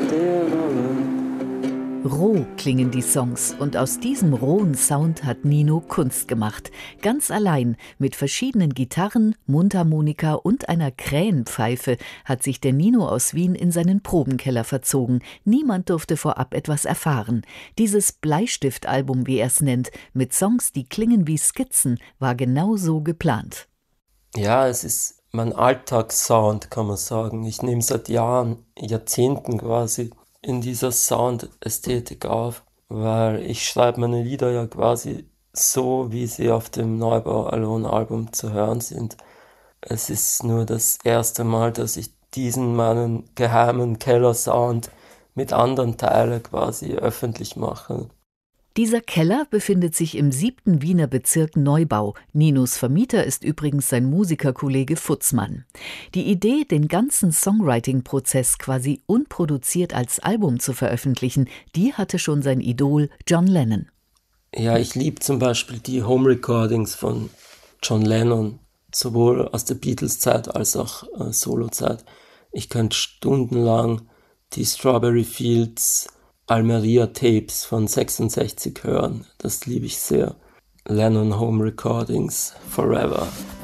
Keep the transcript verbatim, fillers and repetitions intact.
dir wollen. Roh klingen die Songs und aus diesem rohen Sound hat Nino Kunst gemacht. Ganz allein mit verschiedenen Gitarren, Mundharmonika und einer Krähenpfeife hat sich der Nino aus Wien in seinen Probenkeller verzogen. Niemand durfte vorab etwas erfahren. Dieses Bleistiftalbum, wie er es nennt, mit Songs, die klingen wie Skizzen, war genau so geplant. Ja, es ist mein Alltagssound, kann man sagen. Ich nehme seit Jahren, Jahrzehnten quasi in dieser Soundästhetik auf, weil ich schreibe meine Lieder ja quasi so, wie sie auf dem Neubau Alone Album zu hören sind. Es ist nur das erste Mal, dass ich diesen meinen geheimen Keller-Sound mit anderen Teilen quasi öffentlich mache. Dieser Keller befindet sich im siebten Wiener Bezirk Neubau. Ninos Vermieter ist übrigens sein Musikerkollege Futzmann. Die Idee, den ganzen Songwriting-Prozess quasi unproduziert als Album zu veröffentlichen, die hatte schon sein Idol John Lennon. Ja, ich liebe zum Beispiel die Home-Recordings von John Lennon, sowohl aus der Beatles-Zeit als auch äh, Solo-Zeit. Ich könnte stundenlang die Strawberry Fields Almeria Tapes von sechsundsechzig hören. Das liebe ich sehr. Lennon Home Recordings Forever.